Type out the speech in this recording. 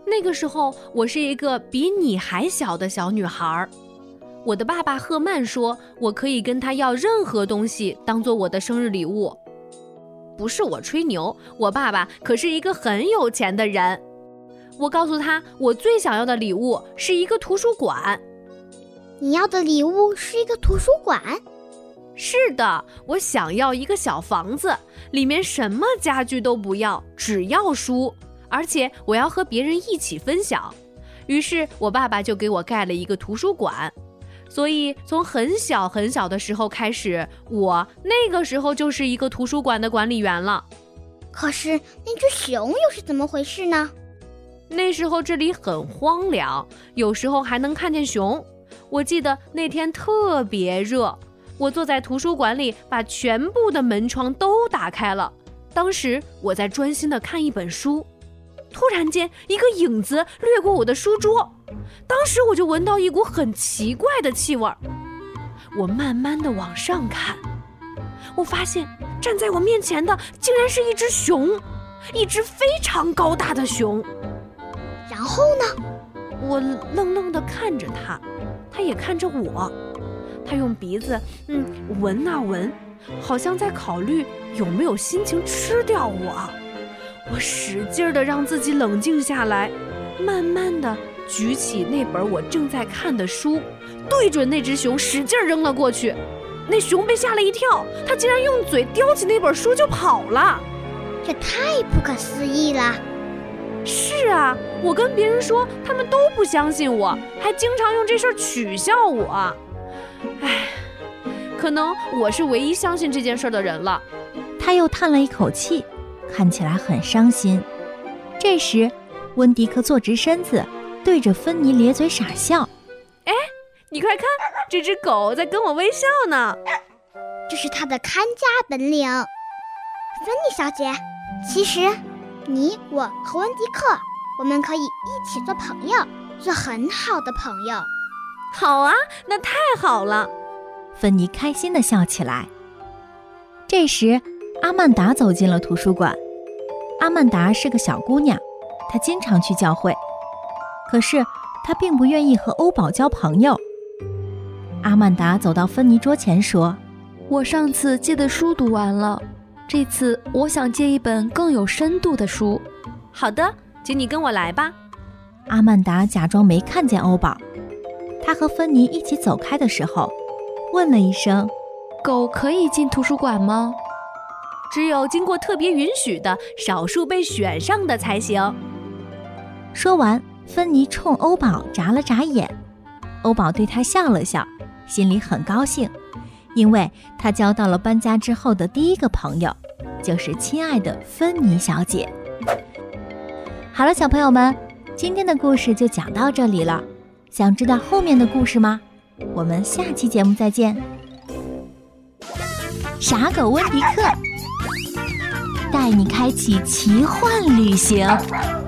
那个时候我是一个比你还小的小女孩。我的爸爸赫曼说，我可以跟他要任何东西当做我的生日礼物。不是我吹牛，我爸爸可是一个很有钱的人。我告诉他，我最想要的礼物是一个图书馆。 你要的礼物是一个图书馆？ 是的，我想要一个小房子，里面什么家具都不要，只要书，而且我要和别人一起分享。于是我爸爸就给我盖了一个图书馆。所以从很小很小的时候开始，我那个时候就是一个图书馆的管理员了。 可是那只熊又是怎么回事呢？ 那时候这里很荒凉，有时候还能看见熊。我记得那天特别热，我坐在图书馆里，把全部的门窗都打开了。当时我在专心地看一本书，突然间一个影子掠过我的书桌，当时我就闻到一股很奇怪的气味。我慢慢地往上看，我发现站在我面前的竟然是一只熊，一只非常高大的熊。 然后呢？ 我愣愣地看着它，它也看着我。它用鼻子闻啊闻，好像在考虑有没有心情吃掉我。我使劲地让自己冷静下来，慢慢地举起那本我正在看的书，对准那只熊使劲扔了过去。那熊被吓了一跳，它竟然用嘴叼起那本书就跑了。 这太不可思议了。 是啊，我跟别人说，他们都不相信我，还经常用这事儿取笑我。唉，可能我是唯一相信这件事的人了。 他又叹了一口气，看起来很伤心。这时温迪克坐直身子，对着芬妮咧嘴傻笑。 哎，你快看，这只狗在跟我微笑呢。 这是它的看家本领。芬妮小姐，其实你我和温迪克，我们可以一起做朋友，做很好的朋友。 好啊，那太好了。 芬妮开心地笑起来。这时阿曼达走进了图书馆。阿曼达是个小姑娘，她经常去教会，可是她并不愿意和欧宝交朋友。阿曼达走到芬妮桌前说， 我上次借的书读完了，这次我想借一本更有深度的书。 好的，请你跟我来吧。 阿曼达假装没看见欧宝。他和芬妮一起走开的时候，问了一声， 狗可以进图书馆吗？ 只有经过特别允许的，少数被选上的才行。 说完，芬妮冲欧宝眨了眨眼。欧宝对他笑了笑，心里很高兴，因为他交到了搬家之后的第一个朋友，就是亲爱的芬妮小姐。好了，小朋友们，今天的故事就讲到这里了。想知道后面的故事吗？我们下期节目再见。傻狗温迪克带你开启奇幻旅行。